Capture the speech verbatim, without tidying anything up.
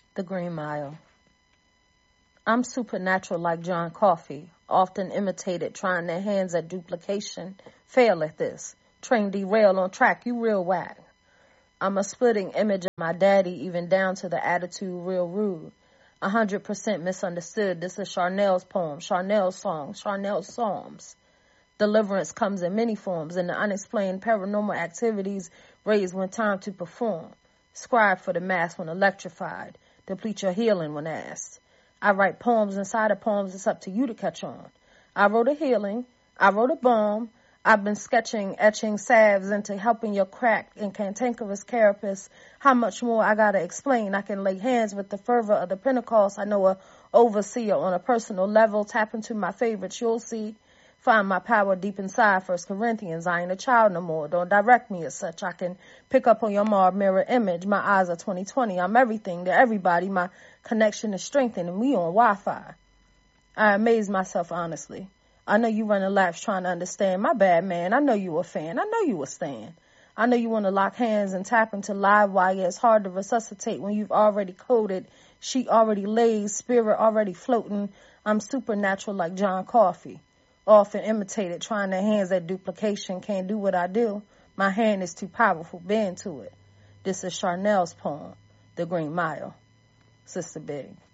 The Green Mile. I'm supernatural like John Coffey, often imitated, trying their hands at duplication. Fail at this. Train derail on track, you real whack. I'm a splitting image of my daddy, even down to the attitude real rude. A hundred percent misunderstood. This is Charnel's poem, Charnel's song, Charnel's psalms. Deliverance comes in many forms, and the unexplained paranormal activities raised when time to perform. Scribe for the mass when electrified. Deplete your healing when asked. I write poems inside of poems. It's up to you to catch on. I wrote a healing. I wrote a balm. I've been sketching, etching salves into helping your cracked and cantankerous carapace. How much more I gotta explain? I can lay hands with the fervor of the Pentecost. I know a overseer on a personal level. Tap into my favorites, you'll see. Find my power deep inside. First Corinthians. I ain't a child no more. Don't direct me as such. I can pick up on your marred mirror image. My eyes are twenty twenty. I'm everything to everybody. My connection is strengthened, and we on Wi-Fi. I amaze myself honestly. I know you running laps trying to understand. My bad, man. I know you a fan. I know you a stan. I know you want to lock hands and tap into live wire. It's hard to resuscitate when you've already coded. She already lays. Spirit already floating. I'm supernatural like John Coffey. Often imitated, trying their hands at duplication. Can't do what I do. My hand is too powerful. Bend to it. This is Charnel's poem, The Green Mile. Sister Big.